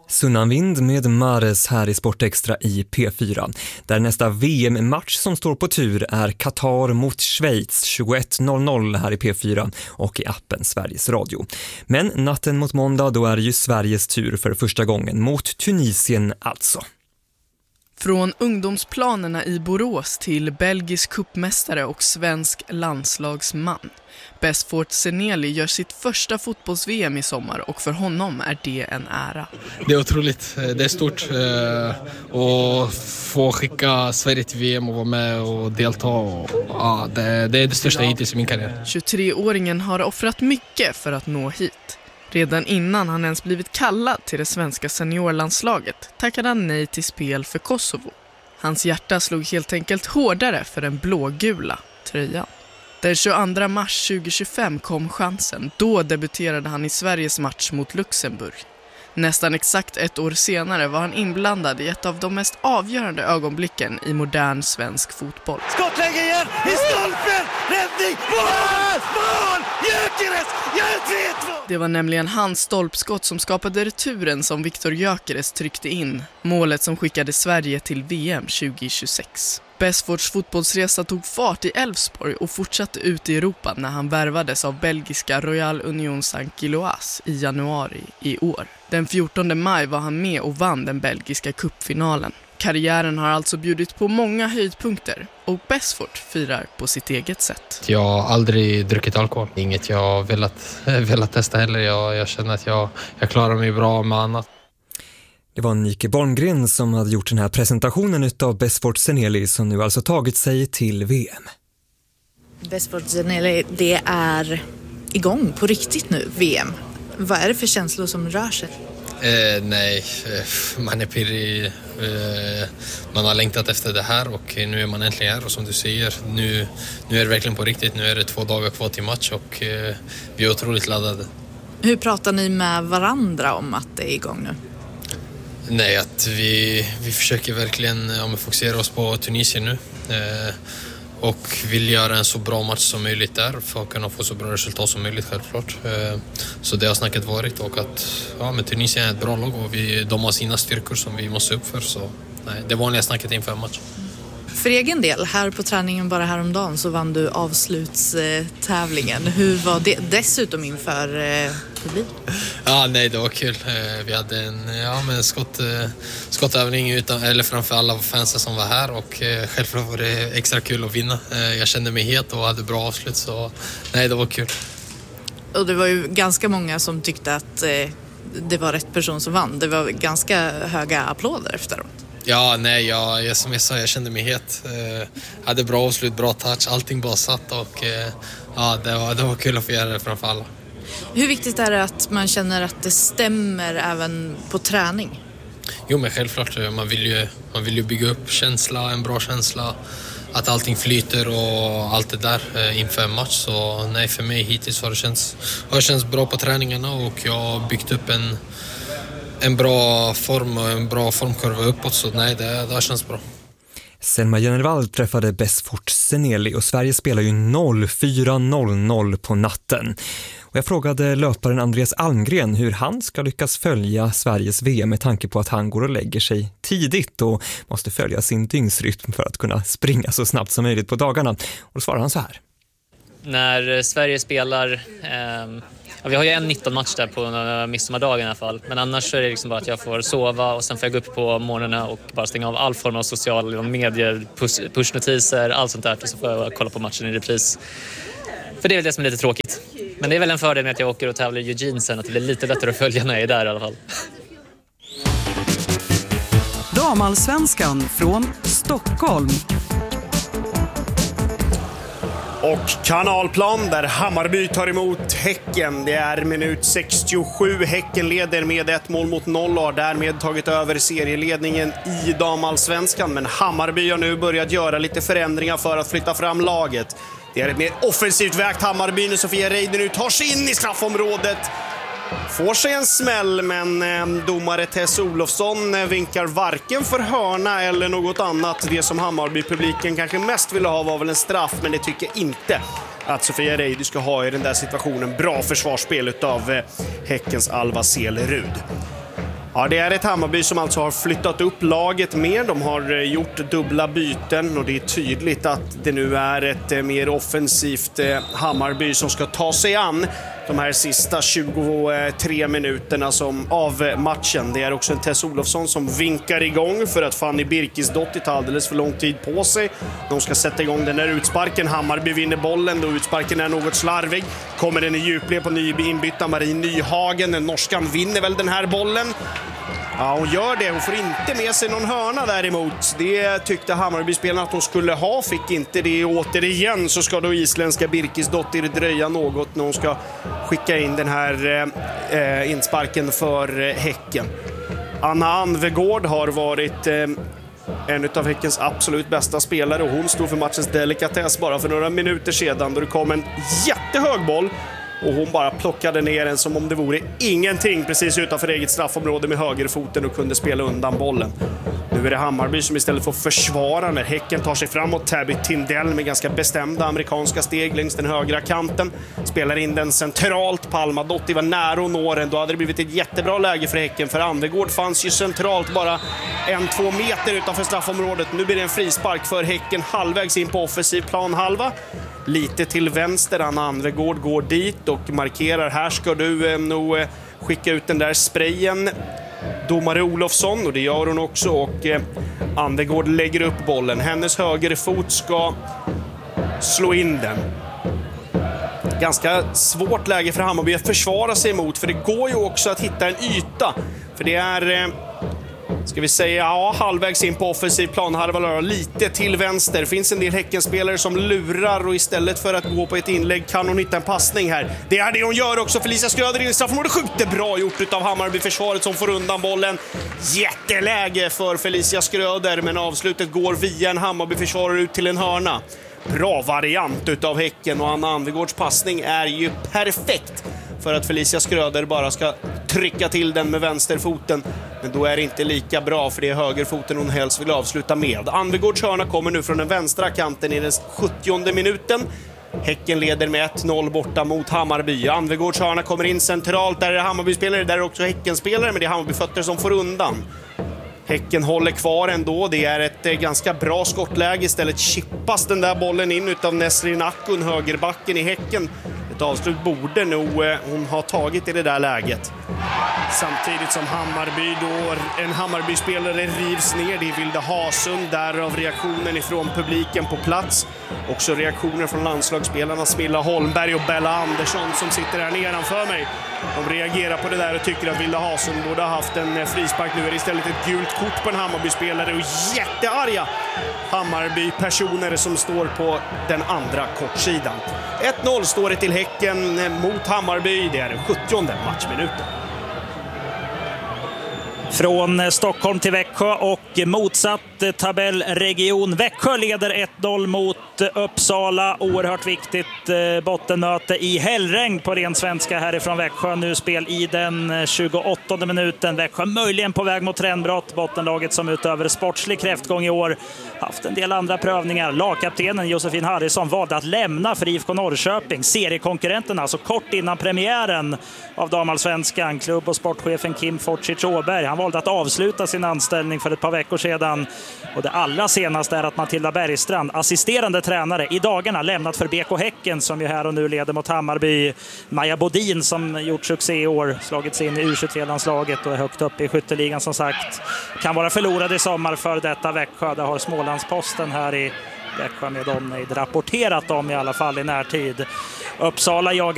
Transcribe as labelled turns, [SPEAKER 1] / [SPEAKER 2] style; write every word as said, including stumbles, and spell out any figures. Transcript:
[SPEAKER 1] Sunnanvind med Mares här i Sportextra i P fyra. Där nästa V M-match som står på tur är Qatar mot Schweiz tjugoett noll noll här i P fyra och i appen Sveriges Radio. Men natten mot måndag då är det ju Sveriges tur för första gången mot Tunisien alltså.
[SPEAKER 2] Från ungdomsplanerna i Borås till belgisk cupmästare och svensk landslagsman. Besfort Seneli gör sitt första fotbolls-V M i sommar och för honom är det en ära.
[SPEAKER 3] Det är otroligt, det är stort att få skicka Sverige till V M och vara med och delta. Och, ja, det, det är det största hittills i min karriär.
[SPEAKER 2] tjugotre-åringen har offrat mycket för att nå hit. Redan innan han ens blivit kallad till det svenska seniorlandslaget tackade han nej till spel för Kosovo. Hans hjärta slog helt enkelt hårdare för den blågula tröjan. Den tjugoandra mars tjugohundratjugofem kom chansen. Då debuterade han i Sveriges match mot Luxemburg. Nästan exakt ett år senare var han inblandad i ett av de mest avgörande ögonblicken i modern svensk fotboll.
[SPEAKER 4] Skottläge igen! I stolpen! Räddning! Mål! Mål! Gyökeres! Gör tre två!
[SPEAKER 2] Det var nämligen hans stolpskott som skapade returen som Viktor Gyökeres tryckte in. Målet som skickade Sverige till V M tjugohundratjugosex. Besforts fotbollsresa tog fart i Elfsborg och fortsatte ut i Europa när han värvades av belgiska Royal Union Saint-Gilloise i januari i år. Den fjortonde maj var han med och vann den belgiska cupfinalen. Karriären har alltså bjudit på många höjdpunkter och Besfort firar på sitt eget sätt.
[SPEAKER 3] Jag har aldrig druckit alkohol. Inget jag har velat, velat testa heller. Jag, jag känner att jag, jag klarar mig bra med annat.
[SPEAKER 1] Det var Nike Borngren som hade gjort den här presentationen av Besfort Seneli som nu alltså tagit sig till V M.
[SPEAKER 5] Besfort Seneli, det är igång på riktigt nu, V M. Vad är det för känslor som rör sig?
[SPEAKER 3] Eh, nej, man är pirrig. Eh, man har längtat efter det här och nu är man äntligen här. Och som du säger, nu, nu är det verkligen på riktigt. Nu är det två dagar kvar till match och eh, vi är otroligt laddade.
[SPEAKER 5] Hur pratar ni med varandra om att det är igång nu?
[SPEAKER 3] Nej, att vi, vi försöker verkligen ja, fokusera oss på Tunisien nu. Eh, och vill göra en så bra match som möjligt där för att kunna få så bra resultat som möjligt självklart. Eh, så det har snacket varit och att ja, men Tunisien är ett bra lag och vi, de har sina styrkor som vi måste upp för. Så nej, det vanliga snacket inför en match.
[SPEAKER 5] För egen del, här på träningen bara häromdagen så vann du avslutstävlingen. Hur var det dessutom inför eh, publik?
[SPEAKER 3] Ja, nej, det var kul. Eh, vi hade en ja, men skott, eh, skottövning utan, eller framför alla fansen som var här och eh, självklart var det extra kul att vinna. Eh, jag kände mig het och hade bra avslut så nej, det var kul.
[SPEAKER 5] Och det var ju ganska många som tyckte att eh, det var rätt person som vann. Det var ganska höga applåder efteråt.
[SPEAKER 3] Ja, nej, jag, jag, som jag sa, jag kände mig het. Eh, hade bra avslut, bra touch, allting bara satt och eh, ja, det var, det var kul att få göra det framför alla.
[SPEAKER 5] Hur viktigt är det att man känner att det stämmer även på träning?
[SPEAKER 3] Jo, men självklart. Man vill ju, man vill ju bygga upp känsla, en bra känsla. Att allting flyter och allt det där eh, inför en match. Så nej, för mig hittills har det känts, har det känts bra på träningarna och jag har byggt upp en en bra form och en bra formkurva uppåt, så nej, det, det har känts bra.
[SPEAKER 1] Selma Genervall träffade Besfort Seneli och Sverige spelar ju noll fyra noll noll på natten. Och jag frågade löparen Andreas Almgren hur han ska lyckas följa Sveriges V M med tanke på att han går och lägger sig tidigt och måste följa sin dygnsrytm för att kunna springa så snabbt som möjligt på dagarna. Och då svarar han så här.
[SPEAKER 6] När Sverige spelar... Eh... Ja, vi har ju en nitton-match där på midsommardagen i alla fall. Men annars är det liksom bara att jag får sova och sen får jag gå upp på morgonen och bara stänga av all form av sociala medier, push, pushnotiser, allt sånt där. Och så får jag kolla på matchen i repris. För det är väl det som är lite tråkigt. Men det är väl en fördel med att jag åker och tävlar i Eugene sen, att det blir lite lättare att följa när jag är där i alla fall.
[SPEAKER 7] Damallsvenskan från Stockholm.
[SPEAKER 8] Och Kanalplan där Hammarby tar emot Häcken. Det är minut sextiosju. Häcken leder med ett mål mot noll och har därmed tagit över serieledningen i damallsvenskan. Men Hammarby har nu börjat göra lite förändringar för att flytta fram laget. Det är ett mer offensivt vägt Hammarby när Sofia Reidy nu tar sig in i straffområdet. Får sig en smäll, men eh, domare Tess Olofsson eh, vinkar varken för hörna eller något annat. Det som Hammarby-publiken kanske mest ville ha var väl en straff, men det tycker inte att Sofia Reidy ska ha i den där situationen. Bra försvarsspel av eh, Häckens Alva Selerud. Ja, det är ett Hammarby som alltså har flyttat upp laget mer. De har gjort dubbla byten och det är tydligt att det nu är ett mer offensivt Hammarby som ska ta sig an de här sista tjugotre minuterna som av matchen. Det är också en Tess Olofsson som vinkar igång för att Fanny Birkisdottir tar alldeles för lång tid på sig. De ska sätta igång den där utsparken. Hammarby vinner bollen då utsparken är något slarvig. Kommer den i djupled på ny inbytta Marie Nyhagen. Den norskan vinner väl den här bollen. Ja, hon gör det. Hon får inte med sig någon hörna däremot. Det tyckte Hammarby-spelarna att hon skulle ha. Fick inte det. Återigen så ska då isländska Birkisdottir dröja något när hon ska skicka in den här eh, insparken för eh, Häcken. Anna Anvegård har varit eh, en av Häckens absolut bästa spelare och hon stod för matchens delikatess bara för några minuter sedan då det kom en jättehög boll. Och hon bara plockade ner den som om det vore ingenting precis utanför eget straffområde med högerfoten och kunde spela undan bollen. Nu är det Hammarby som istället får försvara när Häcken tar sig framåt. Tabby Tindell med ganska bestämda amerikanska steg längs den högra kanten. Spelar in den centralt. Palma Dotti var nära och når den. Då hade det blivit ett jättebra läge för Häcken. För Anvegård fanns ju centralt bara en, två meter utanför straffområdet. Nu blir det en frispark för Häcken halvvägs in på offensiv plan halva. Lite till vänster, Anna Anvegård går dit och markerar. Här ska du eh, nog eh, skicka ut den där sprayen. Domare Olofsson, och det gör hon också. Och eh, Anvegård lägger upp bollen. Hennes högerfot ska slå in den. Ganska svårt läge för Hammarby att försvara sig emot. För det går ju också att hitta en yta. För det är... Eh, Ska vi säga, ja, halvvägs in på offensiv plan, halva lite till vänster. Finns en del Häckenspelare som lurar och istället för att gå på ett inlägg kan hon hitta en passning här. Det är det hon gör också. Felicia Skröder in i straffområdet. Skjuter bra gjort av Hammarby-försvaret som får undan bollen. Jätteläge för Felicia Skröder, men avslutet går via en Hammarby-försvarare ut till en hörna. Bra variant utav Häcken och Anna Anvegårds passning är ju perfekt för att Felicia Skröder bara ska trycka till den med vänsterfoten. Men då är det inte lika bra för det är högerfoten hon helst vill avsluta med. Anvegårds hörna kommer nu från den vänstra kanten i den sjuttionde minuten. Häcken leder med ett noll borta mot Hammarby. Anvegårds hörna kommer in centralt. Där är Hammarby-spelare, där är också Häcken-spelare, men det är Hammarby-fötter som får undan. Häcken håller kvar ändå. Det är ett ganska bra skottläge. Istället chippas den där bollen in utav Nesrin Akun, högerbacken i Häcken. Ett avslut borde nog hon ha tagit i det där läget. Samtidigt som Hammarby då, en Hammarby-spelare rivs ner. Det är Vilda Hasund, därav reaktionen ifrån publiken på plats. Också reaktioner från landslagsspelarna Smilla Holmberg och Bella Andersson som sitter här nedanför mig. De reagerar på det där och tycker att Vilda Hasund borde ha haft en frispark. Nu är det istället ett gult kort på en Hammarby-spelare och jättearga Hammarby-personer som står på den andra kortsidan. ett noll står det till Häcken mot Hammarby. Det är den sjuttionde matchminuten.
[SPEAKER 9] Från Stockholm till Växjö och motsatt tabellregion. Växjö leder ett noll mot Uppsala. Oerhört viktigt bottenmöte i hällregn på ren svenska härifrån Växjö. Nu spel i den tjugoåttonde minuten. Växjö möjligen på väg mot trendbrott. Bottenlaget som utöver sportslig kräftgång i år haft en del andra prövningar. Lagkaptenen Josefin Harrison valde att lämna för I F K Norrköping. Seriekonkurrenten alltså kort innan premiären av damallsvenskan. Klubb- och sportchefen Kim Fortzic Åberg. Han valde att avsluta sin anställning för ett par veckor sedan. Och det allra senaste är att Matilda Bergstrand, assisterande tränare, i dagarna lämnat för B K Häcken som ju här och nu leder mot Hammarby. Maja Bodin som gjort succé i år, slagit sig in i U tjugotre-landslaget och är högt upp i skytteligan som sagt. Kan vara förlorad i sommar för detta Växjö. Det har Smålandsposten här i Växjö med Donneid rapporterat om i alla fall i närtid. Uppsala jagar